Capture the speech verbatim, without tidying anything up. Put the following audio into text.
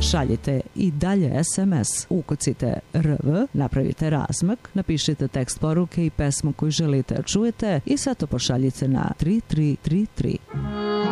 Šaljite i dalje es em es, ukucite R V, napravite razmak, napišite tekst poruke i pesmu koju želite da čujete i sve to pošaljite na tri tri tri tri.